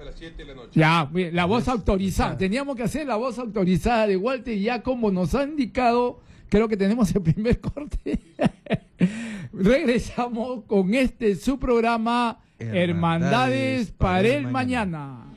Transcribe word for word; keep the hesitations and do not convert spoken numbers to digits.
hasta las siete de la noche. Ya, la voz autorizada. Teníamos que hacer la voz autorizada de Walter y ya como nos ha indicado, creo que tenemos el primer corte. Regresamos con este su programa Hermandades, Hermandades para el mañana. mañana.